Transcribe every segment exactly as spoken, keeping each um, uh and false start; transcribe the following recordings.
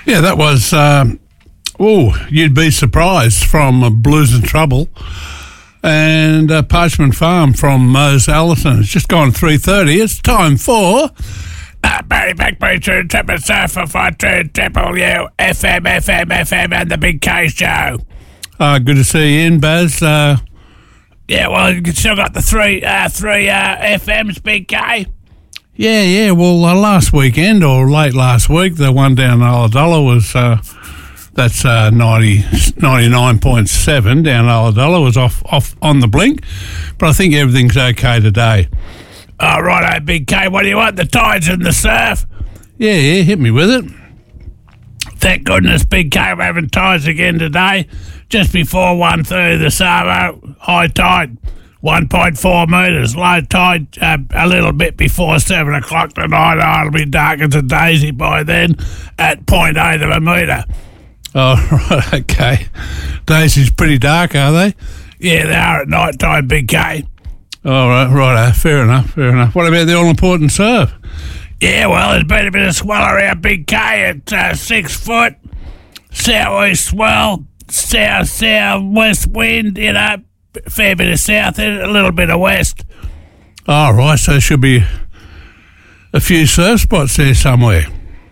Yeah, that was, um, oh, you'd be surprised from uh, Blues and Trouble and uh, Parchment Farm from Mose Allison. It's just gone three thirty. It's time for... Uh, Barry Backbury, True Triple Surfer for True Triple U, F M, F M, F M, and the Big K Show. Uh, good to see you in, Baz. Uh, yeah, well, you still got the three, uh, three uh, F Ms, Big K. Yeah, yeah. Well, uh, last weekend or late last week, the one down Ulladulla was uh, that's uh, ninety, ninety-nine point seven down Ulladulla was off off on the blink, but I think everything's okay today. Oh, righto, Big K. What do you want? The tides and the surf? Yeah, yeah. Hit me with it. Thank goodness, Big K. We're having tides again today. Just before one thirty, the Savo high tide. one point four metres, low tide uh, a little bit before seven o'clock tonight. Oh, it'll be dark as a daisy by then at zero point eight of a metre. Oh, right, okay. Daisy's pretty dark, are they? Yeah, they are at night time, Big K. All right, right, fair enough, fair enough. What about the all-important surf? Yeah, well, there's been a bit of swell around Big K at uh, six foot, south-east swell, south-south-west wind, you know, fair bit of south, a little bit of west. Oh, right, so there should be a few surf spots there somewhere.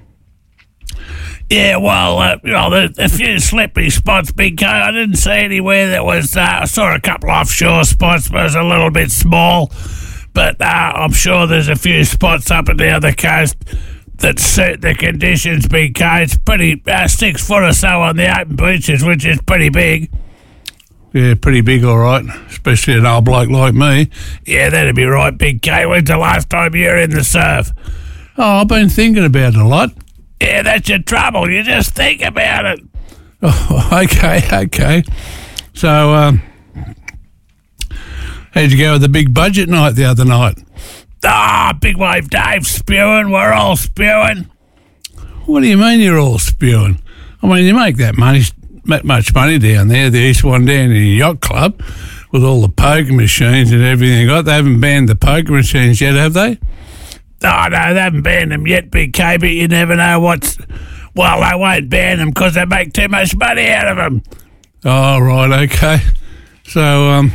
Yeah, well, uh, you know, there's a few slippery spots, Big K. I didn't see anywhere that was, uh, I saw a couple offshore spots, but it was a little bit small. But uh, I'm sure there's a few spots up and down the coast that suit the conditions, Big K. It's pretty, uh, six foot or so on the open beaches, which is pretty big. Yeah, pretty big, all right, especially an old bloke like me. Yeah, that'd be right, Big K. When's the last time you were in the surf? Oh, I've been thinking about it a lot. Yeah, that's your trouble. You just think about it. Oh, okay, okay. So, um, how'd you go with the big budget night the other night? Ah, oh, Big Wave Dave spewing. We're all spewing. What do you mean you're all spewing? I mean, you make that money, that much money down there, the East One down in the yacht club, with all the poker machines and everything. Got They haven't banned the poker machines yet, have they? Oh, no, they haven't banned them yet, Big K, but you never know what's... Well, they won't ban them because they make too much money out of them. Oh, right, okay. So, um,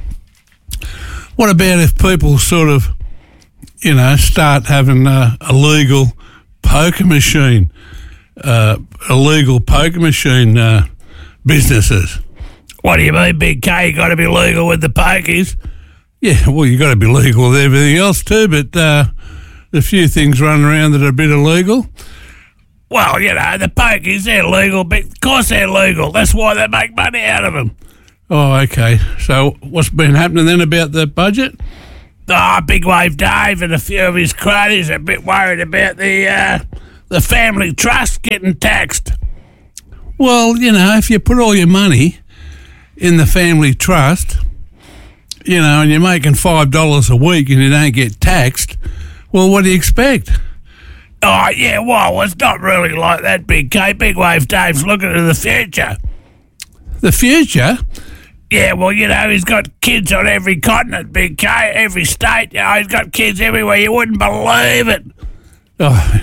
what about if people sort of, you know, start having uh, a legal poker machine, uh, illegal poker machine uh, businesses? What do you mean, Big K? You got to be legal with the pokies? Yeah, well, you got to be legal with everything else too, but... Uh, a few things running around that are a bit illegal. Well, you know, the pokies, they're legal, but of course they're legal. That's why they make money out of them. Oh, okay. So what's been happening then about the budget? Ah, oh, Big Wave Dave and a few of his cronies are a bit worried about the, uh, the family trust getting taxed. Well, you know, if you put all your money in the family trust, you know, and you're making five dollars a week and you don't get taxed... Well, what do you expect? Oh, yeah, well, it's not really like that, Big K. Big Wave Dave's looking to the future. The future? Yeah, well, you know, he's got kids on every continent, Big K, every state. You know, he's got kids everywhere. You wouldn't believe it. Oh,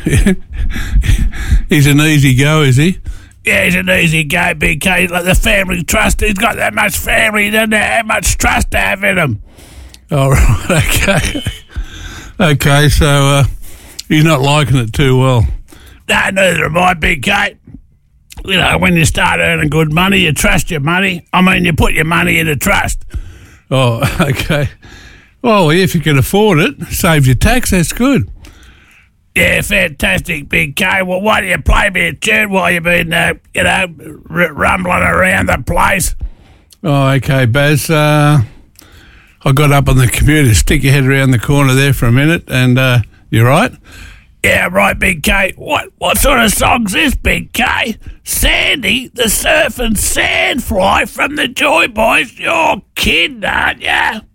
he's an easy go, is he? Yeah, he's an easy go, Big K. Like the family trust, he's got that much family, he doesn't have much trust to have in him. All right, okay. Okay, so uh, he's not liking it too well. No, neither am I, Big K. You know, when you start earning good money, you trust your money. I mean, you put your money in a trust. Oh, okay. Well, if you can afford it, saves your tax, that's good. Yeah, fantastic, Big K. Well, why don't you play me a tune while you've been, uh, you know, r- rumbling around the place? Oh, okay, Baz. Uh... I got up on the computer, stick your head around the corner there for a minute, and uh, you right? Yeah, right, Big K. What what sort of song's this, Big K? Sandy, the surfing sandfly from the Joy Boys. You're kidding, aren't ya?